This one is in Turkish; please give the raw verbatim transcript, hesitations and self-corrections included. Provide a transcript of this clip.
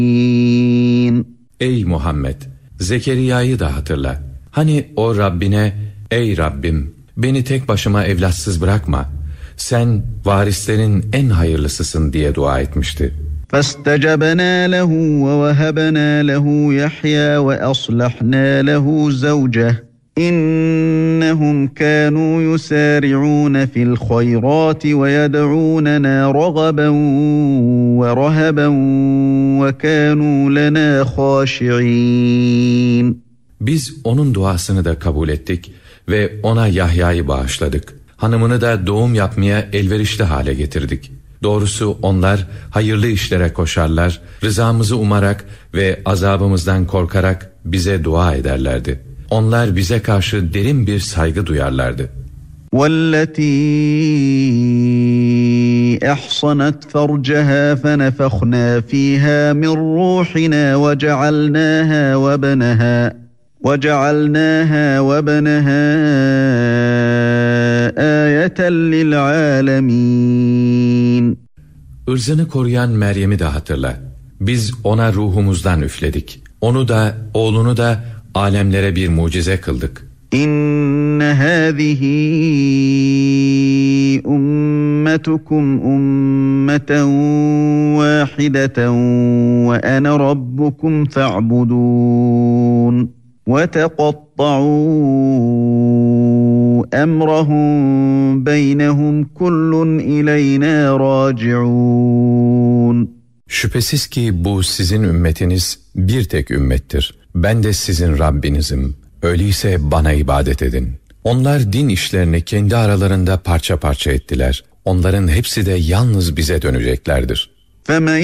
Ey Muhammed! Zekeriya'yı da hatırla. Hani o Rabbine, ey Rabbim, beni tek başıma evlatsız bırakma, sen varislerin en hayırlısısın diye dua etmişti. فَاسْتَجَبْنَا لَهُ وَوَهَبْنَا لَهُ يَحْيَى وَأَصْلَحْنَا لَهُ زَوْجَهُ إِنَّهُمْ كَانُوا يُسَارِعُونَ فِي الْخَيْرَاتِ وَيَدْعُونَنَا رَغَبًا وَرَهَبًا وَكَانُوا لَنَا خَاشِعِينَ. Biz onun duasını da kabul ettik ve ona Yahya'yı bağışladık. Hanımını da doğum yapmaya elverişli hale getirdik. Doğrusu onlar hayırlı işlere koşarlar, rızamızı umarak ve azabımızdan korkarak bize dua ederlerdi. Onlar bize karşı derin bir saygı duyarlardı. وَالَّتِي أَحْصَنَتْ فَرْجَهَا فَنَفَخْنَا فِيهَا مِنْ رُوحِنَا وَجَعَلْنَاهَا وَابْنَهَا وَجَعَلْنَاهَا وَابْنَهَا آيَةً لِلْعَالَمِينَ. Irzını koruyan Meryem'i de hatırla. Biz ona ruhumuzdan üfledik. Onu da, oğlunu da alemlere bir mucize kıldık. İnne hâzihi ummetukum ummeten vâhideten ve ene rabbukum fa'budûn. Ve teqatta'û emrahum beynehum kullun ileynâ râci'ûn. Şüphesiz ki bu sizin ümmetiniz bir tek ümmettir. Ben de sizin Rabbinizim. Öyleyse bana ibadet edin. Onlar din işlerini kendi aralarında parça parça ettiler. Onların hepsi de yalnız bize döneceklerdir.